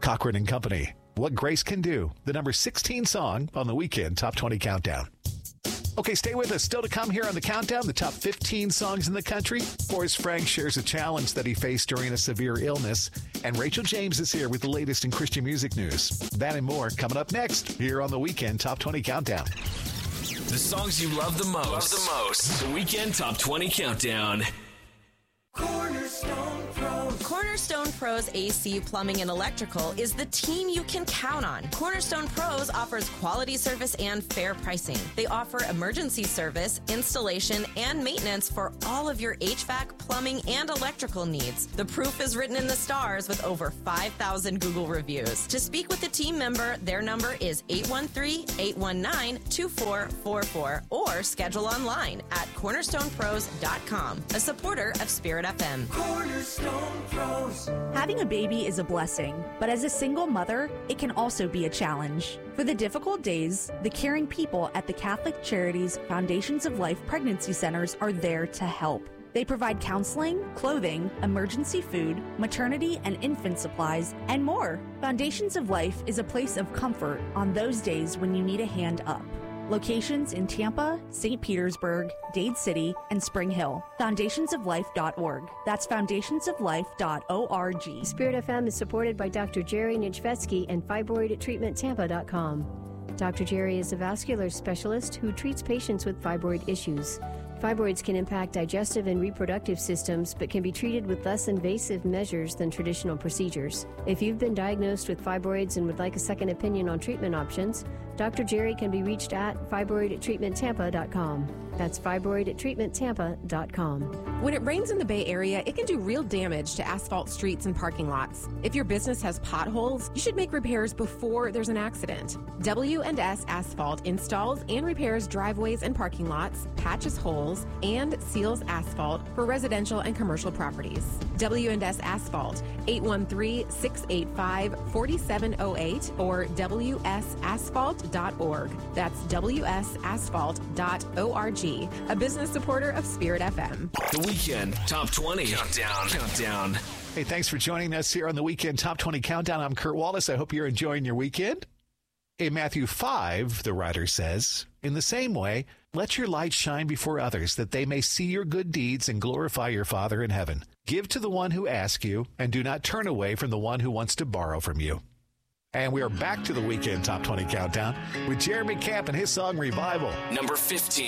Cochran and Company. What Grace Can Do, the number 16 song on the Weekend Top 20 Countdown. Okay, stay with us. Still to come here on the countdown, the top 15 songs in the country. Forrest Frank shares a challenge that he faced during a severe illness. And Rachel James is here with the latest in Christian music news. That and more coming up next here on the Weekend Top 20 Countdown. The songs you love the most. The Weekend Top 20 Countdown. Cornerstone Pros AC Plumbing and Electrical is the team you can count on. Cornerstone Pros offers quality service and fair pricing. They offer emergency service, installation, and maintenance for all of your HVAC, plumbing, and electrical needs. The proof is written in the stars with over 5,000 Google reviews. To speak with a team member, their number is 813-819-2444 or schedule online at cornerstonepros.com, a supporter of Spirit FM. Cornerstone Pros. Having a baby is a blessing, but as a single mother, it can also be a challenge. For the difficult days, the caring people at the Catholic Charities Foundations of Life Pregnancy Centers are there to help. They provide counseling, clothing, emergency food, maternity and infant supplies, and more. Foundations of Life is a place of comfort on those days when you need a hand up. Locations in Tampa, St. Petersburg, Dade City, and Spring Hill. Foundationsoflife.org. That's foundationsoflife.org. Spirit FM is supported by Dr. Jerry Nijvetsky and fibroidtreatmenttampa.com. Dr. Jerry is a vascular specialist who treats patients with fibroid issues. Fibroids can impact digestive and reproductive systems, but can be treated with less invasive measures than traditional procedures. If you've been diagnosed with fibroids and would like a second opinion on treatment options, Dr. Jerry can be reached at fibroidtreatmenttampa.com. That's fibroidtreatmenttampa.com. When it rains in the Bay Area, it can do real damage to asphalt streets and parking lots. If your business has potholes, you should make repairs before there's an accident. W&S Asphalt installs and repairs driveways and parking lots, patches holes, and seals asphalt for residential and commercial properties. W&S Asphalt, 813-685-4708 or wsasphalt.org. That's wsasphalt.org, a business supporter of Spirit FM. The Weekend Top 20 Countdown. Hey, thanks for joining us here on the Weekend Top 20 Countdown. I'm Kurt Wallace. I hope you're enjoying your weekend. In Matthew 5, the writer says, in the same way, let your light shine before others, that they may see your good deeds and glorify your Father in heaven. Give to the one who asks you, and do not turn away from the one who wants to borrow from you. And we are back to the Weekend Top 20 Countdown with Jeremy Camp and his song Revival. Number 15.